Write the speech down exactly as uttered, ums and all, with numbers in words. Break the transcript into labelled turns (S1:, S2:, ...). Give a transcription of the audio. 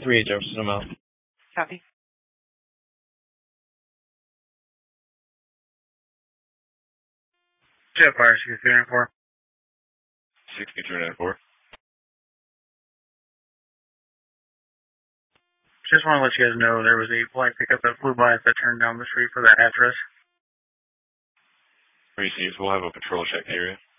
S1: three, Jefferson, I'm out.
S2: Copy.
S3: Jetfire sixty-three ninety-four.
S4: sixty-three ninety-four.
S3: Just want to let you guys know there was a black pickup that flew by that turned down the street for that address.
S4: Received. We'll have a patrol check the area.